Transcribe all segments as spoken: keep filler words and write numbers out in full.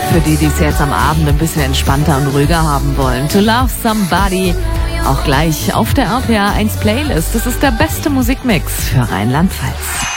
für die, die es jetzt am Abend ein bisschen entspannter und ruhiger haben wollen. To Love Somebody, auch gleich auf der R P R eins Playlist. Das ist der beste Musikmix für Rheinland-Pfalz.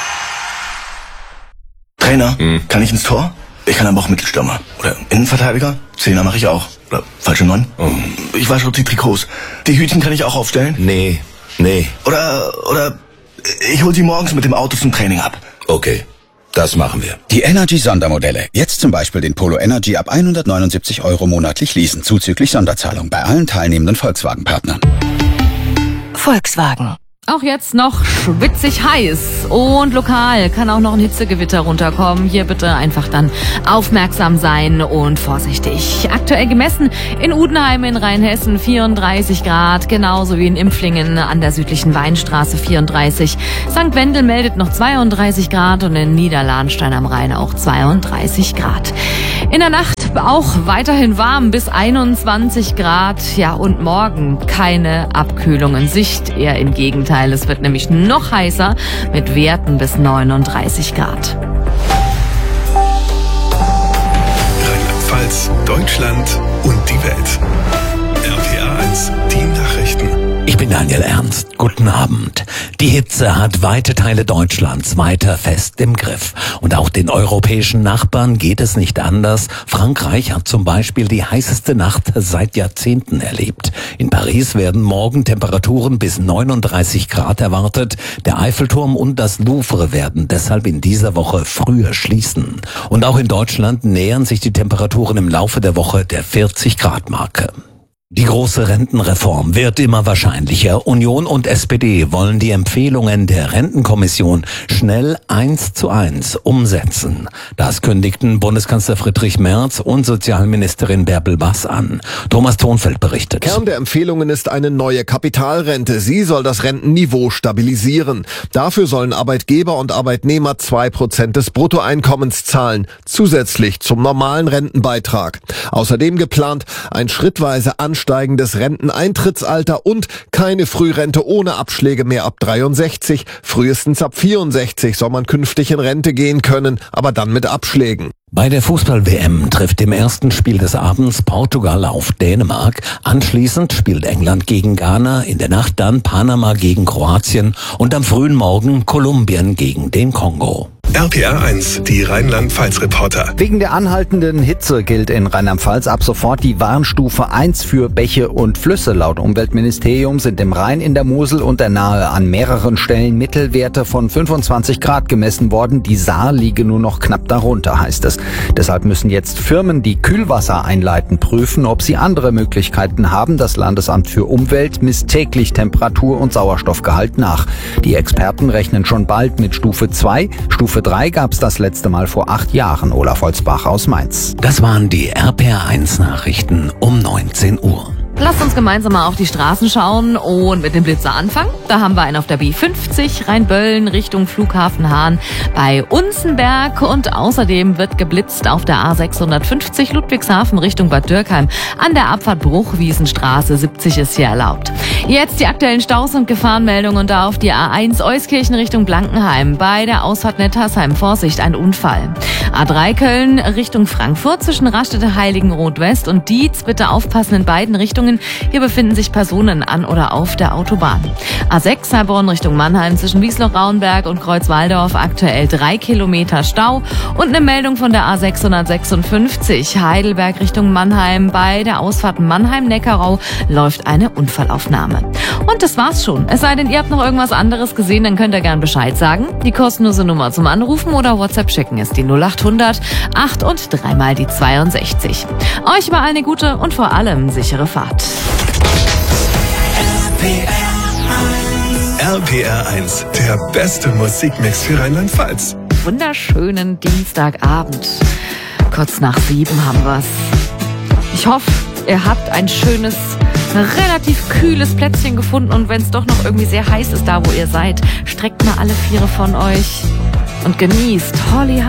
Trainer, hm. kann ich ins Tor? Ich kann aber auch Mittelstürmer. Oder Innenverteidiger? Zehner mache ich auch. Oder falsche Neun? Oh. Ich wasche auch die Trikots. Die Hütchen kann ich auch aufstellen? Nee, nee. Oder, oder ich hol sie morgens mit dem Auto zum Training ab. Okay, das machen wir. Die Energy-Sondermodelle. Jetzt zum Beispiel den Polo Energy ab hundertneunundsiebzig Euro monatlich leasen, zuzüglich Sonderzahlung bei allen teilnehmenden Volkswagen-Partnern. Volkswagen. Auch jetzt noch schwitzig heiß und lokal kann auch noch ein Hitzegewitter runterkommen. Hier bitte einfach dann aufmerksam sein und vorsichtig. Aktuell gemessen in Udenheim in Rheinhessen vierunddreißig Grad, genauso wie in Impflingen an der südlichen Weinstraße vierunddreißig. Sankt Wendel meldet noch zweiunddreißig Grad und in Niederlahnstein am Rhein auch zweiunddreißig Grad. In der Nacht auch weiterhin warm bis einundzwanzig Grad. Ja, und morgen keine Abkühlung in Sicht, eher im Gegenteil. Es wird nämlich noch heißer mit Werten bis neununddreißig Grad. Rheinland-Pfalz, Deutschland und die Welt. R P R eins, die Nachrichten. Ich bin Daniel Ernst. Guten Abend. Die Hitze hat weite Teile Deutschlands weiter fest im Griff. Und auch den europäischen Nachbarn geht es nicht anders. Frankreich hat zum Beispiel die heißeste Nacht seit Jahrzehnten erlebt. In Paris werden morgen Temperaturen bis neununddreißig Grad erwartet. Der Eiffelturm und das Louvre werden deshalb in dieser Woche früher schließen. Und auch in Deutschland nähern sich die Temperaturen im Laufe der Woche der vierzig Grad Marke. Die große Rentenreform wird immer wahrscheinlicher. Union und S P D wollen die Empfehlungen der Rentenkommission schnell eins zu eins umsetzen. Das kündigten Bundeskanzler Friedrich Merz und Sozialministerin Bärbel Bass an. Thomas Thonfeld berichtet. Kern der Empfehlungen ist eine neue Kapitalrente. Sie soll das Rentenniveau stabilisieren. Dafür sollen Arbeitgeber und Arbeitnehmer zwei Prozent des Bruttoeinkommens zahlen, zusätzlich zum normalen Rentenbeitrag. Außerdem geplant ein schrittweise Anstieg steigendes Renteneintrittsalter und keine Frührente ohne Abschläge mehr ab dreiundsechzig. Frühestens ab vierundsechzig soll man künftig in Rente gehen können, aber dann mit Abschlägen. Bei der Fußball-W M trifft im ersten Spiel des Abends Portugal auf Dänemark. Anschließend spielt England gegen Ghana, in der Nacht dann Panama gegen Kroatien und am frühen Morgen Kolumbien gegen den Kongo. R P R eins, die Rheinland-Pfalz-Reporter. Wegen der anhaltenden Hitze gilt in Rheinland-Pfalz ab sofort die Warnstufe eins für Bäche und Flüsse. Laut Umweltministerium sind im Rhein, in der Mosel und der Nahe an mehreren Stellen Mittelwerte von fünfundzwanzig Grad gemessen worden. Die Saar liege nur noch knapp darunter, heißt es. Deshalb müssen jetzt Firmen, die Kühlwasser einleiten, prüfen, ob sie andere Möglichkeiten haben. Das Landesamt für Umwelt misst täglich Temperatur und Sauerstoffgehalt nach. Die Experten rechnen schon bald mit Stufe zwei. Stufe drei gab es das letzte Mal vor acht Jahren. Olaf Holzbach aus Mainz. Das waren die R P R eins Nachrichten um neunzehn Uhr. Lasst uns gemeinsam mal auf die Straßen schauen und mit dem Blitzer anfangen. Da haben wir einen auf der B fünfzig, Rheinböllen Richtung Flughafen Hahn bei Unzenberg. Und außerdem wird geblitzt auf der A sechshundertfünfzig Ludwigshafen Richtung Bad Dürkheim. An der Abfahrt Bruchwiesenstraße siebzig ist hier erlaubt. Jetzt die aktuellen Staus- und Gefahrenmeldungen und da auf die A eins Euskirchen Richtung Blankenheim. Bei der Ausfahrt Nettersheim Vorsicht, ein Unfall. A drei Köln Richtung Frankfurt zwischen Raststätte Heiligenroth West und Dietz. Bitte aufpassen in beiden Richtungen. Hier befinden sich Personen an oder auf der Autobahn. A sechs Heilbronn Richtung Mannheim zwischen Wiesloch-Rauenberg und Kreuzwaldorf aktuell drei Kilometer Stau. Und eine Meldung von der A sechshundertsechsundfünfzig Heidelberg Richtung Mannheim. Bei der Ausfahrt Mannheim-Neckarau läuft eine Unfallaufnahme. Und das war's schon. Es sei denn, ihr habt noch irgendwas anderes gesehen, dann könnt ihr gern Bescheid sagen. Die kostenlose Nummer zum Anrufen oder WhatsApp schicken ist die null achthundert acht und dreimal die zweiundsechzig. Euch überall eine gute und vor allem sichere Fahrt. R P R eins, der beste Musikmix für Rheinland-Pfalz. Wunderschönen Dienstagabend. Kurz nach sieben haben wir's. Ich hoffe, ihr habt ein schönes, relativ kühles Plätzchen gefunden und wenn es doch noch irgendwie sehr heiß ist, da wo ihr seid, streckt mal alle Viere von euch und genießt Holly